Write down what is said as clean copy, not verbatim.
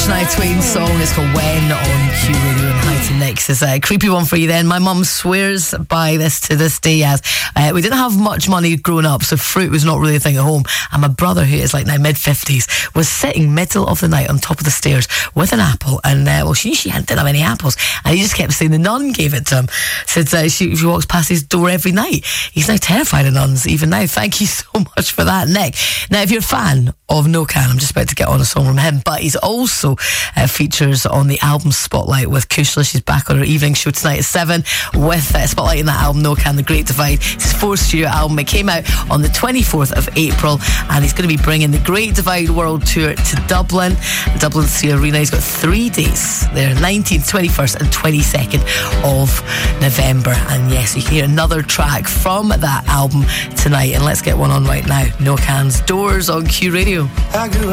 Shania Twain's song is called When on Q Radio and Hi to Nick. It's a creepy one for you then. My mum swears by this to this day as we didn't have much money growing up, so fruit was not really a thing at home. And my brother, who is like now mid-50s, was sitting middle of the night on top of the stairs with an apple, and she didn't have any apples, and he just kept saying the nun gave it to him. Said she walks past his door every night. He's now terrified of nuns even now. Thank you so much for that, Nick. Now, if you're a fan of No Can, I'm just about to get on a song from him, but he's also features on the album Spotlight with Kushla. She's back on her evening show tonight at 7 with Spotlight in that album No Can, The Great Divide. It's his fourth studio album. It came out on the 24th of April, and he's going to be bringing the Great Divide World Tour to Dublin Sea Arena. He's got 3 dates there, 19th, 21st and 22nd of November. And yes, you can hear another track from that album tonight, and let's get one on right now. No Can's Doors on Q Radio.